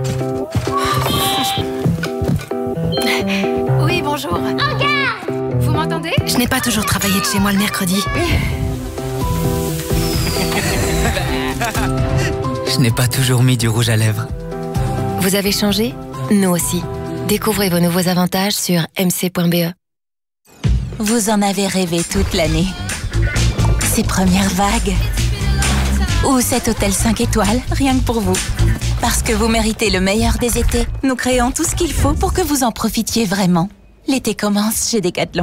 Oui, bonjour. Regarde! Vous m'entendez? Je n'ai pas toujours travaillé de chez moi le mercredi. Je n'ai pas toujours mis du rouge à lèvres. Vous avez changé? Nous aussi. Découvrez vos nouveaux avantages sur mc.be. Vous en avez rêvé toute l'année. Ces premières vagues. Ou cet hôtel 5 étoiles, rien que pour vous. Parce que vous méritez le meilleur des étés, nous créons tout ce qu'il faut pour que vous en profitiez vraiment. L'été commence chez Decathlon.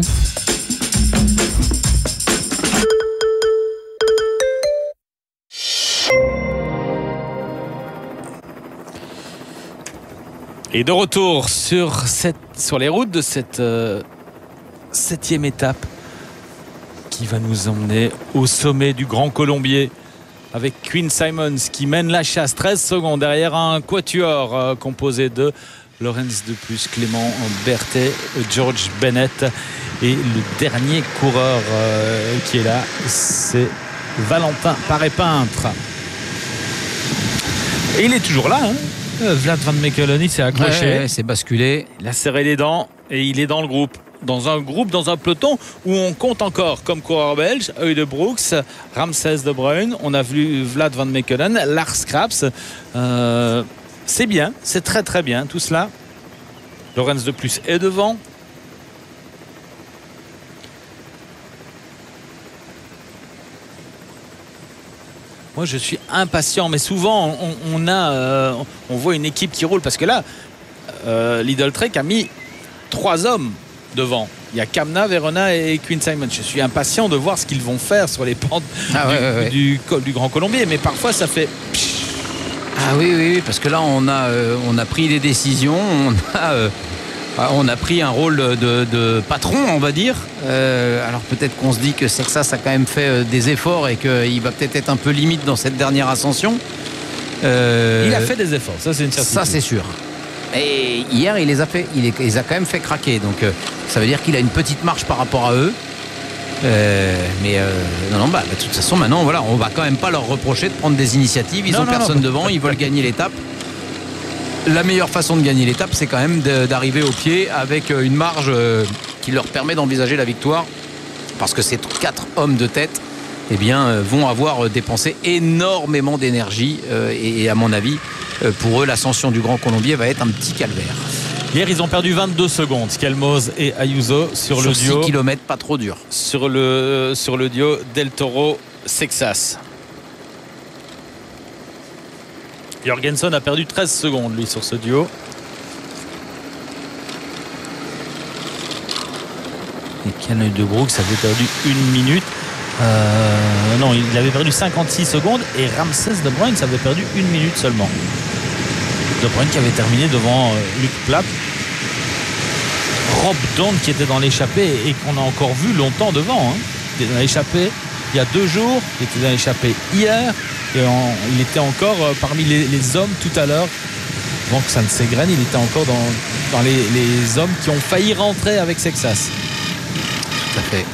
Et de retour sur les routes de cette 7e étape qui va nous emmener au sommet du Grand Colombier avec Queen Simmons qui mène la chasse 13 secondes derrière un quatuor composé de Laurens de Plus, Clément Berthet, George Bennett et le dernier coureur qui est là, c'est Valentin Paré-Peintre. Et il est toujours là, hein. Vlad Van Mechelen, il s'est accroché. Ouais, c'est basculé. Il a serré les dents et il est dans le groupe. Dans un peloton où on compte encore comme coureur belge Huy de Brooks, Ramses de Bruyn, on a vu Vlad Van Mechelen, Lars Kraps. C'est bien, c'est très très bien tout cela. Laurens de Plus est devant. Moi je suis impatient, mais souvent on voit une équipe qui roule parce que là Lidl Trek a mis 3 hommes devant. Il y a Kamna, Verona et Queen Simmons. Je suis impatient de voir ce qu'ils vont faire sur les pentes du Grand Colombier, mais parfois ça fait... Ah oui, parce que là on a pris des décisions, on a pris un rôle de patron, on va dire. Alors peut-être qu'on se dit que Sexas a quand même fait des efforts et qu'il va peut-être être un peu limite dans cette dernière ascension. Il a fait des efforts, ça c'est une certitude. Ça c'est sûr. Et hier il les a quand même fait craquer, donc ça veut dire qu'il a une petite marge par rapport à eux. De toute façon maintenant voilà, on va quand même pas leur reprocher de prendre des initiatives. Ils ont personne devant, ils veulent gagner l'étape. La meilleure façon de gagner l'étape, c'est quand même d'arriver au pied avec une marge qui leur permet d'envisager la victoire, parce que ces 4 hommes de tête vont avoir dépensé énormément d'énergie et à mon avis pour eux l'ascension du Grand Colombier va être un petit calvaire. Hier ils ont perdu 22 secondes, Kelmoz et Ayuso sur le duo 6 km pas trop dur, sur le duo Del Toro Sexas. Jorgensen a perdu 13 secondes lui sur ce duo. Et Ken de Brooks avait perdu 1 minute. Non, il avait perdu 56 secondes et Ramses de Bruyn avait perdu 1 minute seulement. De Bruyn qui avait terminé devant Luc Plapp. Rob Dawn qui était dans l'échappée et qu'on a encore vu longtemps devant. Hein. Il était dans l'échappée il y a 2 jours, il était dans l'échappée hier. Et il était encore parmi les hommes tout à l'heure. Avant que ça ne s'égrène, il était encore dans les hommes qui ont failli rentrer avec Sexas. Tout à fait.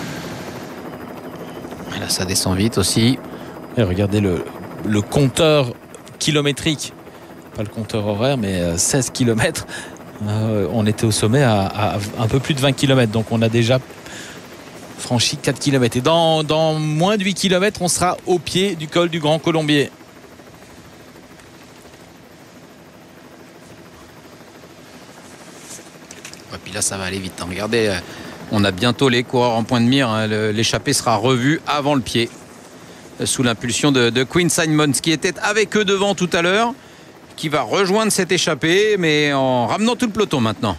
Et là, ça descend vite aussi. Et regardez le compteur kilométrique. Pas le compteur horaire, mais 16 km. On était au sommet à un peu plus de 20 km. Donc on a déjà franchi 4 km. Et dans moins de 8 km, on sera au pied du col du Grand Colombier. Et puis là, ça va aller vite. Hein. Regardez, on a bientôt les coureurs en point de mire. Hein. L'échappée sera revue avant le pied. Sous l'impulsion de Queen Simmons, qui était avec eux devant tout à l'heure, qui va rejoindre cette échappée, mais en ramenant tout le peloton maintenant.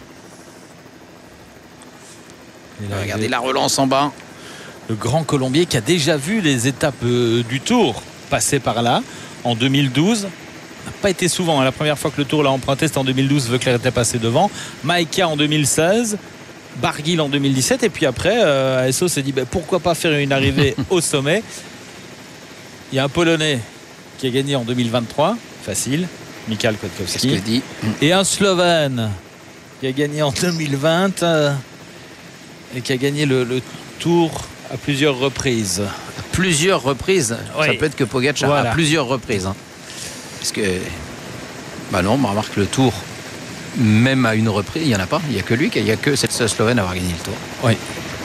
Regardez la relance en bas. Le Grand Colombier qui a déjà vu les étapes du Tour passer par là en 2012. N'a pas été souvent. La première fois que le Tour l'a emprunté, c'était en 2012. Veuclair était passé devant. Maïka en 2016. Barguil en 2017. Et puis après, ASO s'est dit pourquoi pas faire une arrivée au sommet. Il y a un Polonais qui a gagné en 2023. Facile. Michał Kwiatkowski. Et un Slovène qui a gagné en 2020 et qui a gagné le Tour à plusieurs reprises. À plusieurs reprises. Oui. Ça peut être que Pogačar à plusieurs reprises. Hein. Parce que Bah non, on remarque le Tour, même à une reprise, il n'y en a pas. Il n'y a que lui, il n'y a que cette Slovène à avoir gagné le Tour. Oui.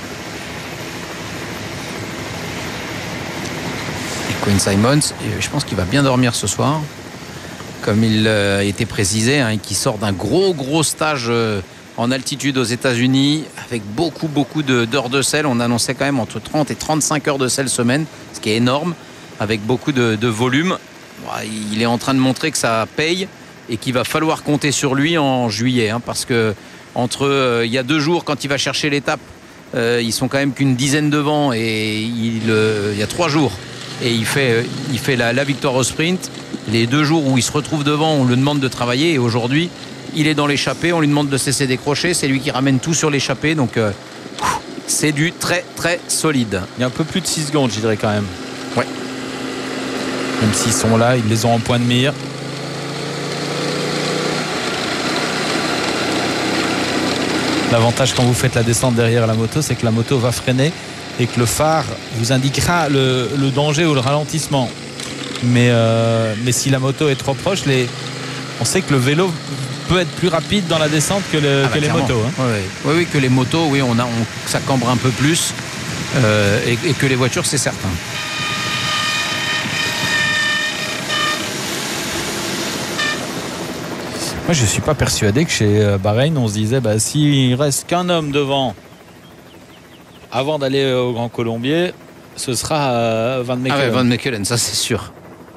Et Quinn Simmons, je pense qu'il va bien dormir ce soir. Comme il a été précisé, hein, qui sort d'un gros stage en altitude aux États-Unis avec beaucoup d'heures de selle. On annonçait quand même entre 30 et 35 heures de selle semaine, ce qui est énorme, avec beaucoup de volume. Il est en train de montrer que ça paye et qu'il va falloir compter sur lui en juillet, hein, parce que entre il y a 2 jours quand il va chercher l'étape, ils sont quand même qu'une dizaine devant, et il y a 3 jours et il fait la victoire au sprint. Les 2 jours où il se retrouve devant, on lui demande de travailler, et aujourd'hui il est dans l'échappée, on lui demande de cesser des crochets, c'est lui qui ramène tout sur l'échappée, donc c'est du très solide. Il y a un peu plus de 6 secondes, je dirais quand même. Ouais. Même s'ils sont là, ils les ont en point de mire. L'avantage quand vous faites la descente derrière la moto, c'est que la moto va freiner et que le phare vous indiquera le danger ou le ralentissement. Mais si la moto est trop proche, on sait que le vélo peut être plus rapide dans la descente que les motos. Hein. Oui, que les motos, oui, ça cambre un peu plus, et que les voitures, c'est certain. Moi, je ne suis pas persuadé que chez Bahreïn, on se disait, s'il reste qu'un homme devant avant d'aller au Grand Colombier, ce sera Van Mechelen. Ah ouais, Van Mechelen, ça c'est sûr.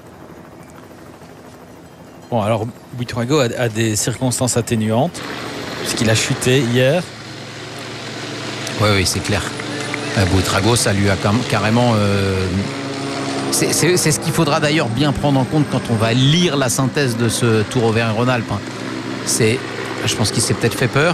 Bon, alors Buitrago a des circonstances atténuantes, puisqu'il a chuté hier. Oui, c'est clair. Buitrago, ça lui a carrément... C'est ce qu'il faudra d'ailleurs bien prendre en compte quand on va lire la synthèse de ce Tour Auvergne-Rhône-Alpes. Je pense qu'il s'est peut-être fait peur.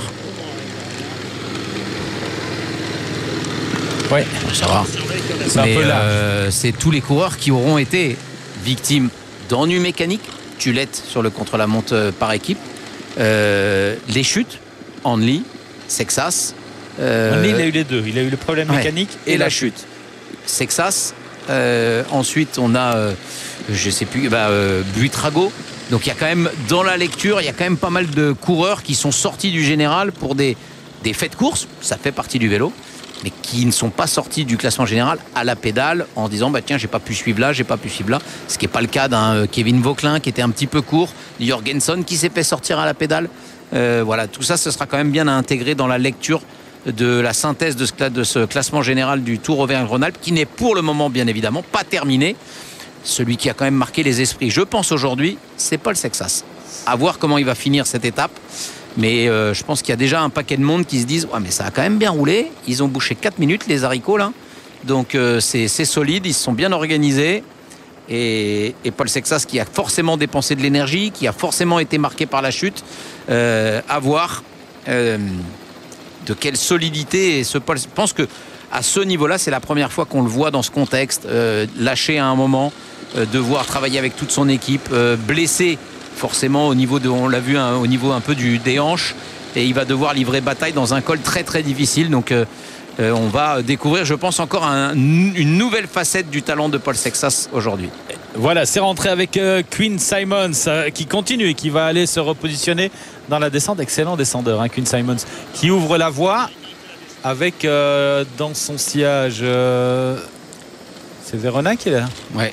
Oui, ça va. C'est tous les coureurs qui auront été victimes d'ennuis mécaniques, Tulette sur le contre-la-montre par équipe, les chutes, Hanley, Sexas. Hanley, il a eu les deux. Il a eu le problème mécanique et la chute. Sexas. Ensuite, on a, je sais plus, Buitrago. Donc il y a quand même, dans la lecture, il y a quand même pas mal de coureurs qui sont sortis du général pour des faits de course, ça fait partie du vélo, mais qui ne sont pas sortis du classement général à la pédale en disant tiens, j'ai pas pu suivre là, ce qui n'est pas le cas d'un Kevin Vauquelin qui était un petit peu court, Jorgensen qui s'est fait sortir à la pédale. Voilà, tout ça, ce sera quand même bien à intégrer dans la lecture de la synthèse de ce classement général du Tour Auvergne-Rhône-Alpes, qui n'est pour le moment bien évidemment pas terminé. Celui qui a quand même marqué les esprits, je pense aujourd'hui, c'est Paul Sexas. À voir comment il va finir cette étape, mais je pense qu'il y a déjà un paquet de monde qui se disent mais ça a quand même bien roulé, ils ont bouché 4 minutes les haricots là, donc c'est solide, ils se sont bien organisés, et Paul Sexas qui a forcément dépensé de l'énergie, qui a forcément été marqué par la chute, à voir de quelle solidité. Et je pense que à ce niveau-là, c'est la première fois qu'on le voit dans ce contexte, lâché à un moment, devoir travailler avec toute son équipe, blessé forcément au niveau on l'a vu, au niveau un peu des hanches, et il va devoir livrer bataille dans un col très difficile. Donc on va découvrir, je pense, encore une nouvelle facette du talent de Paul Sexas aujourd'hui. Voilà, c'est rentré avec Quinn Simmons qui continue et qui va aller se repositionner dans la descente. Excellent descendeur, Quinn Simmons, qui ouvre la voie avec dans son sillage c'est Verona qui est là. Ouais.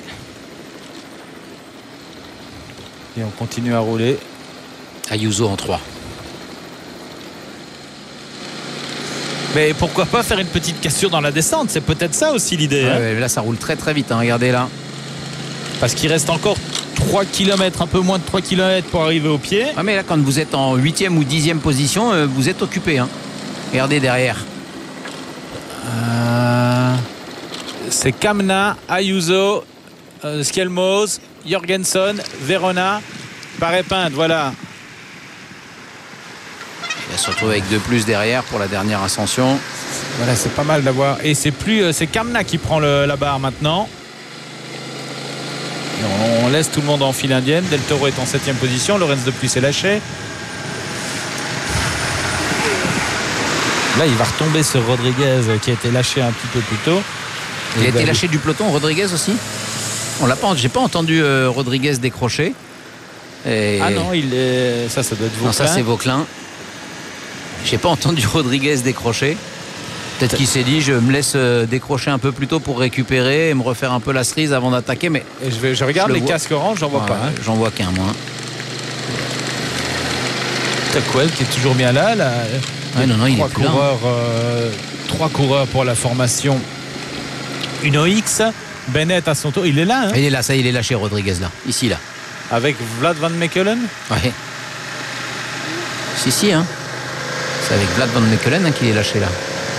Et on continue à rouler. Ayuso en 3. Mais pourquoi pas faire une petite cassure dans la descente, c'est peut-être ça aussi l'idée. Là ça roule très vite, regardez là. Parce qu'il reste encore 3 km, un peu moins de 3 km pour arriver au pied. Mais là quand vous êtes en 8e ou 10e position, vous êtes occupé. Regardez derrière. C'est Kamna, Ayuso, Skelmos, Jorgensen, Verona, Paré-Pinte, voilà. Il va se retrouver avec 2+ derrière pour la dernière ascension. Voilà, c'est pas mal d'avoir. Et c'est Kamna qui prend la barre maintenant. On laisse tout le monde en file indienne. Del Toro est en 7e position. Lorenz de Plus est lâché. Là, il va retomber sur Rodriguez qui a été lâché un petit peu plus tôt. Il a été lâché du peloton, Rodriguez aussi. On l'a pas, j'ai pas entendu Rodriguez décrocher. Et... Ah non, ça doit être Vauclin. Non, ça c'est Vauclin. J'ai pas entendu Rodriguez décrocher. Peut-être qu'il s'est dit je me laisse décrocher un peu plus tôt pour récupérer et me refaire un peu la cerise avant d'attaquer. Mais je regarde les casques orange, j'en vois pas. Hein. J'en vois qu'un, moi. Tuckwell qui est toujours bien là. Non, il est plus là. Trois coureurs pour la formation Uno-X. Bennett à son tour. Il est là. Hein. Il est là, ça il est lâché Rodriguez là. Ici là. Avec Vlad Van Mechelen. Ouais. Si, hein. C'est avec Vlad Van Mechelen qu'il est lâché là.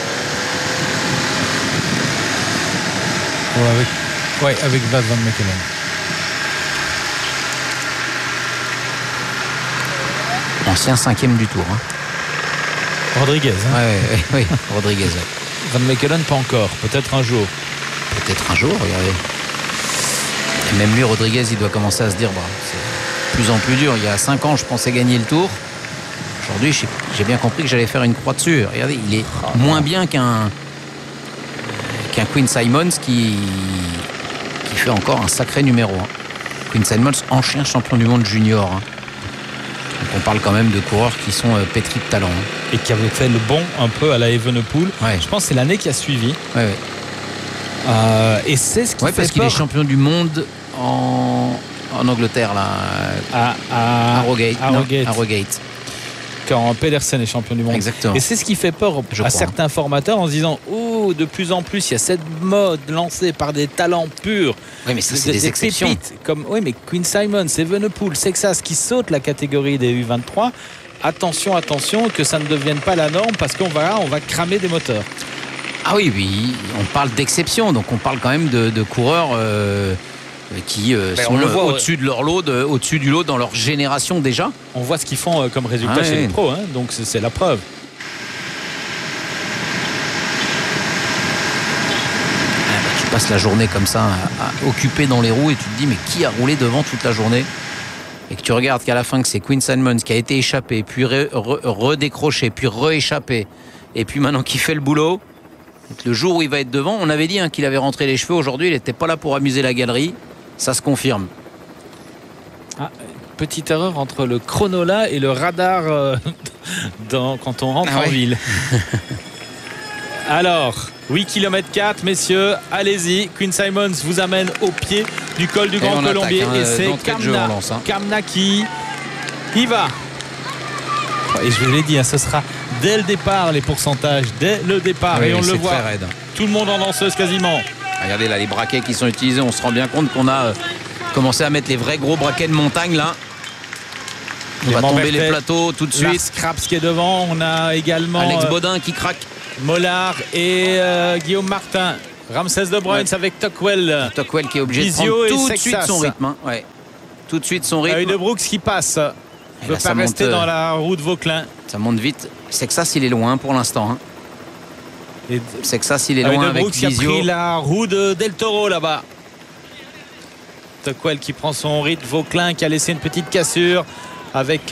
Avec Vlad Van Mechelen. Ancien 5e du tour. Hein. Rodriguez. Hein. Oui, Rodriguez. Ouais. Van Mechelen, pas encore. Peut-être un jour. Peut-être un jour, regardez. Et même lui, Rodriguez, il doit commencer à se dire c'est de plus en plus dur. Il y a 5 ans, je pensais gagner le tour. Aujourd'hui, j'ai bien compris que j'allais faire une croix dessus. Regardez, il est moins bien qu'un Quinn Simmons qui fait encore un sacré numéro. Hein. Quinn Simmons, ancien champion du monde junior. Hein. Donc on parle quand même de coureurs qui sont pétris de talent. Hein. Et qui avaient fait le bond un peu à la Evenepoel. Ouais. Je pense que c'est l'année qui a suivi. Ouais. Et c'est ce qui fait parce qu'il est champion du monde en Angleterre là, à Harrogate. Quand Pedersen est champion du monde. Exactement. Et c'est ce qui fait peur à certains formateurs en se disant de plus en plus il y a cette mode lancée par des talents purs. Oui, mais ça c'est des exceptions. Pépites, mais Quinn Simmons, Evenepoel, Sexas qui sautent la catégorie des U23. Attention que ça ne devienne pas la norme parce qu'on va cramer des moteurs. Ah oui, on parle d'exception, donc on parle quand même de coureurs qui sont au-dessus de leur lot, au-dessus du lot dans leur génération déjà. On voit ce qu'ils font comme résultat chez les pros, hein, donc c'est la preuve. Tu passes la journée comme ça à occuper dans les roues et tu te dis mais qui a roulé devant toute la journée, et que tu regardes qu'à la fin que c'est Quinn Simmons qui a été échappé, puis redécroché, puis rééchappé, et puis maintenant qui fait le boulot. Donc, le jour où il va être devant, on avait dit qu'il avait rentré les cheveux. Aujourd'hui, il n'était pas là pour amuser la galerie. Ça se confirme. Petite erreur entre le chrono là et le radar quand on rentre en ville. Alors, 8 km 4, messieurs, allez-y. Quinn Simmons vous amène au pied du col du Grand Colombier. Et c'est Kamna qui y va. Et je vous l'ai dit, ce sera dès le départ les pourcentages, dès le départ. Et on le voit, tout le monde en danseuse quasiment. Regardez là les braquets qui sont utilisés. On se rend bien compte qu'on a commencé à mettre les vrais gros braquets de montagne là. On va tomber les plateaux tout de suite. Lars Krabs qui est devant. On a également Alex Baudin qui craque. Mollard et Guillaume Martin. Ramsès de Bruins avec Tuckwell. Tuckwell qui est obligé de prendre tout de suite son rythme. Hein. Ouais. Tout de suite son rythme. De Brooks qui passe. Il ne veut pas rester dans la roue de Vauclin. Ça monte vite. Sexas il est loin pour l'instant. Hein. Sexas il est loin avec Visio. Qui a pris la roue de Del Toro là-bas. Tuckwell qui prend son rythme. Vauclin qui a laissé une petite cassure avec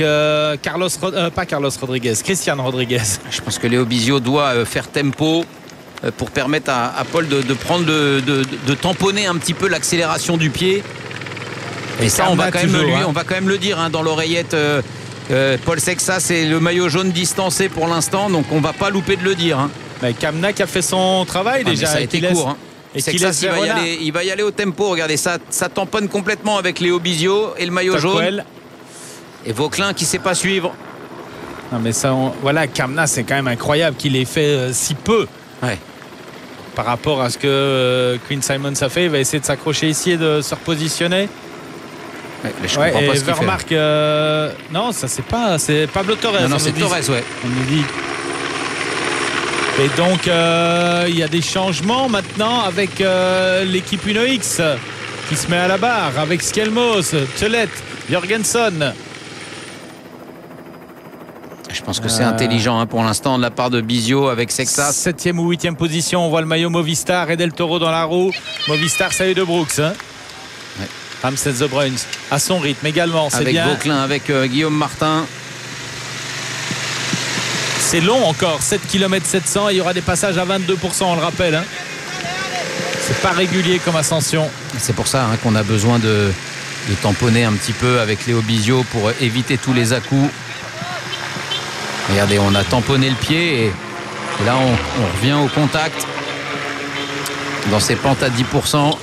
Christian Rodriguez. Je pense que Léo Bisio doit faire tempo pour permettre à Paul de prendre de tamponner un petit peu l'accélération du pied. Et ça, on va quand même le dire dans l'oreillette. Paul Sexas, c'est le maillot jaune distancé pour l'instant, donc on va pas louper de le dire. Hein. Mais Kamna qui a fait son travail déjà. Ça a été court. Hein. Et Sexas, il va y aller au tempo. Regardez, ça tamponne complètement avec Léo Bisio et le maillot jaune. Et Vauclin qui ne sait pas suivre. Non mais ça, Kamna, c'est quand même incroyable qu'il ait fait si peu. Ouais. Par rapport à ce que Quinn Simmons a fait. Il va essayer de s'accrocher ici et de se repositionner. Mais je comprends pas ce qu'il fait. Non, ça c'est Pablo Torres. Non, c'est Torres, on nous dit. Et donc il y a des changements maintenant avec l'équipe Uno X qui se met à la barre avec Skelmos, Teulet, Jorgensen. Je pense que c'est intelligent pour l'instant de la part de Bisio avec Sexas. 7e ou 8e position. On voit le maillot Movistar et Del Toro dans la roue. Movistar, ça est de Brooks. Ramsès The Bruins à son rythme également. C'est avec bien. Vauclin, avec Guillaume Martin. C'est long encore. 7 km 700. Il y aura des passages à 22%, on le rappelle. C'est pas régulier comme ascension. C'est pour ça qu'on a besoin de tamponner un petit peu avec Léo Bizio pour éviter tous les à-coups. Regardez, on a tamponné le pied et là on revient au contact dans ces pentes à 10%.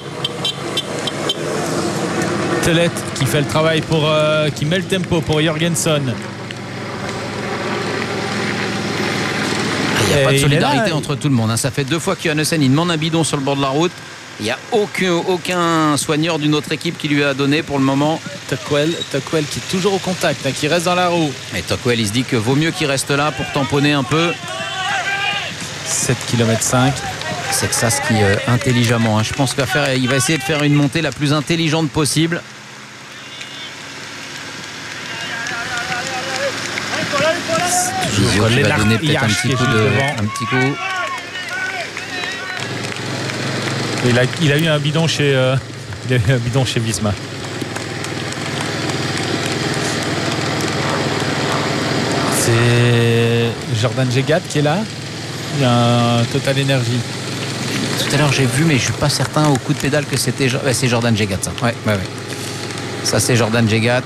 Telet qui fait le travail qui met le tempo pour Jorgenson. Il n'y a pas de solidarité entre tout le monde. Ça fait 2 fois qu'Johannessen il demande un bidon sur le bord de la route. Il n'y a aucun soigneur d'une autre équipe qui lui a donné pour le moment. Tuckwell qui est toujours au contact, qui reste dans la roue. Et Tuckwell, il se dit que vaut mieux qu'il reste là pour tamponner un peu. 7 km 5. C'est que ça skie intelligemment. Je pense qu'il va essayer de faire une montée la plus intelligente possible. Bizio qui va donner peut-être un petit coup. Il a eu un bidon chez Visma. C'est Jordan Jegat qui est là. Il y a un Total Energy. Tout à l'heure j'ai vu, mais je suis pas certain au coup de pédale que c'était. C'est Jordan Jegat, ça. Ouais. Ça c'est Jordan Jegat.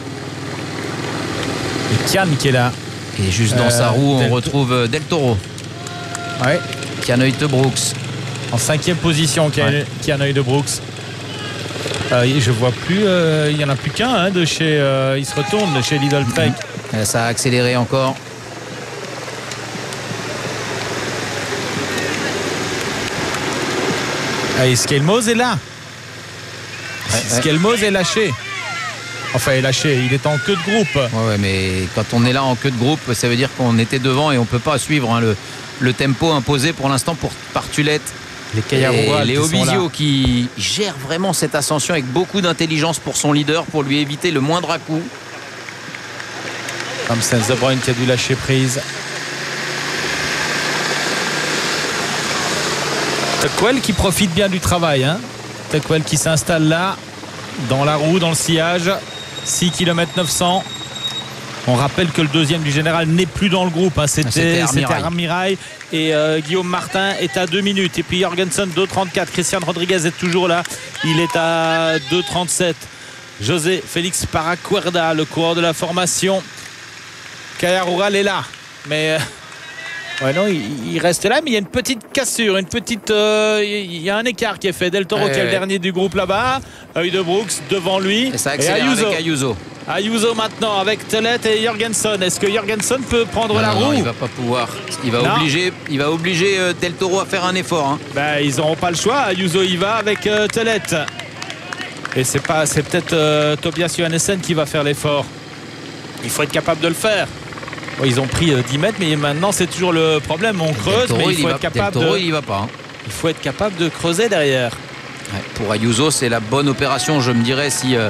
Et Kian qui est là. Et juste dans sa roue, on retrouve Del Toro. Ouais. Kian Brooks. En 5e position, Kian Brooks. Je vois plus, il n'y en a plus qu'un de chez. Il se retourne de chez Lidl Trek. Ça a accéléré encore. Et Skelmos est là. Skelmos est lâché. Enfin, est lâché. Il est en queue de groupe. Ouais, mais quand on est là en queue de groupe, ça veut dire qu'on était devant et on ne peut pas suivre le tempo imposé pour l'instant par Tulette. Les Léo Bizio qui gère vraiment cette ascension avec beaucoup d'intelligence pour son leader, pour lui éviter le moindre à-coup. Ramsens De Bruyne qui a dû lâcher prise. Tuckwell qui profite bien du travail. Tuckwell qui s'installe là, dans la roue, dans le sillage. 6 km 900. On rappelle que le deuxième du général n'est plus dans le groupe. C'était Armirail. Et Guillaume Martin est à 2 minutes. Et puis Jorgenson 2,34. Christian Rodriguez est toujours là. Il est à 2,37. José Félix Paracuerda, le coureur de la formation. Kaya Rural est là. Mais il reste là. Mais il y a une petite cassure. Il y a un écart qui est fait. Del Toro qui est le dernier du groupe là-bas. Œil de Brooks devant lui. Et ça accélère avec Ayuso. Ayuso maintenant avec Telet et Jorgenson. Est-ce que Jorgenson peut prendre la roue? Non, il va pas pouvoir. Il va obliger Del Toro à faire un effort. Ils n'auront pas le choix. Ayuso y va avec Telet. Et c'est peut-être Tobias Johannessen qui va faire l'effort. Il faut être capable de le faire. Ils ont pris 10 mètres, mais maintenant c'est toujours le problème. On creuse, mais il faut être capable il y va pas. Il faut être capable de creuser derrière. Pour Ayuso, c'est la bonne opération, je me dirais, si